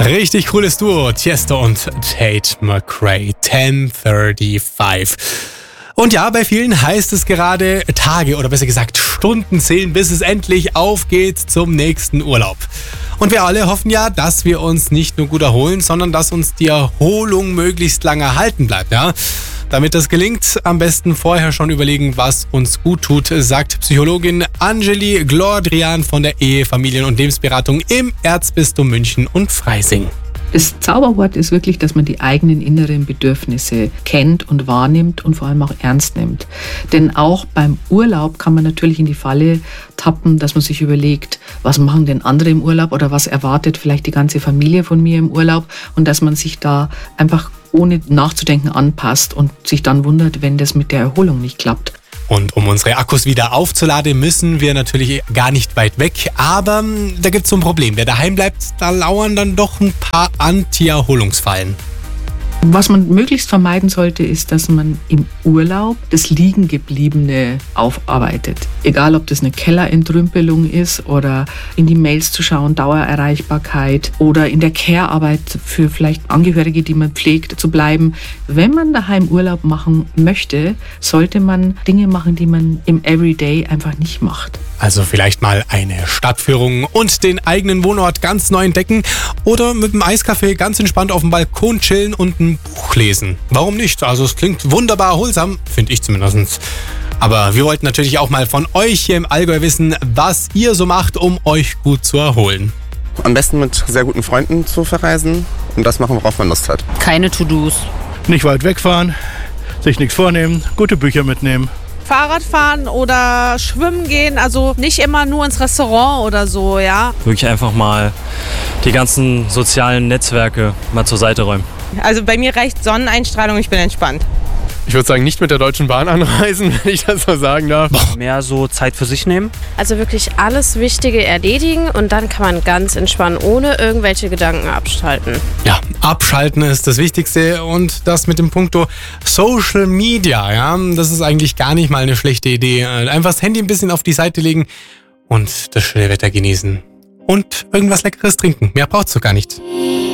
Richtig cooles Duo, Tiesto und Tate McRae, 10:35. Und ja, bei vielen heißt es gerade Tage oder besser gesagt Stunden zählen, bis es endlich aufgeht zum nächsten Urlaub. Und wir alle hoffen ja, dass wir uns nicht nur gut erholen, sondern dass uns die Erholung möglichst lange erhalten bleibt. Ja? Damit das gelingt, am besten vorher schon überlegen, was uns gut tut, sagt Psychologin Anjeli Glordrian von der Ehe-, Familien- und Lebensberatung im Erzbistum München und Freising. Das Zauberwort ist wirklich, dass man die eigenen inneren Bedürfnisse kennt und wahrnimmt und vor allem auch ernst nimmt. Denn auch beim Urlaub kann man natürlich in die Falle tappen, dass man sich überlegt, was machen denn andere im Urlaub oder was erwartet vielleicht die ganze Familie von mir im Urlaub, und dass man sich da einfach ohne nachzudenken anpasst und sich dann wundert, wenn das mit der Erholung nicht klappt. Und um unsere Akkus wieder aufzuladen, müssen wir natürlich gar nicht weit weg. Aber da gibt es so ein Problem. Wer daheim bleibt, da lauern dann doch ein paar Anti-Erholungsfallen. Was man möglichst vermeiden sollte, ist, dass man im Urlaub das Liegengebliebene aufarbeitet. Egal, ob das eine Kellerentrümpelung ist oder in die Mails zu schauen, Dauererreichbarkeit oder in der Care-Arbeit für vielleicht Angehörige, die man pflegt, zu bleiben. Wenn man daheim Urlaub machen möchte, sollte man Dinge machen, die man im Everyday einfach nicht macht. Also vielleicht mal eine Stadtführung und den eigenen Wohnort ganz neu entdecken oder mit dem Eiskaffee ganz entspannt auf dem Balkon chillen und ein Buch lesen. Warum nicht? Also es klingt wunderbar erholsam, finde ich zumindest. Aber wir wollten natürlich auch mal von euch hier im Allgäu wissen, was ihr so macht, um euch gut zu erholen. Am besten mit sehr guten Freunden zu verreisen und das machen, worauf man Lust hat. Keine To-Dos. Nicht weit wegfahren, sich nichts vornehmen, gute Bücher mitnehmen. Fahrrad fahren oder schwimmen gehen, also nicht immer nur ins Restaurant oder so, ja. Wirklich einfach mal die ganzen sozialen Netzwerke mal zur Seite räumen. Also bei mir reicht Sonneneinstrahlung, ich bin entspannt. Ich würde sagen, nicht mit der Deutschen Bahn anreisen, wenn ich das so sagen darf. Mehr so Zeit für sich nehmen. Also wirklich alles Wichtige erledigen und dann kann man ganz entspannen, ohne irgendwelche Gedanken abschalten. Ja, abschalten ist das Wichtigste, und das mit dem Punkto Social Media, ja, das ist eigentlich gar nicht mal eine schlechte Idee. Einfach das Handy ein bisschen auf die Seite legen und das schöne Wetter genießen. Und irgendwas Leckeres trinken. Mehr braucht's doch gar nicht.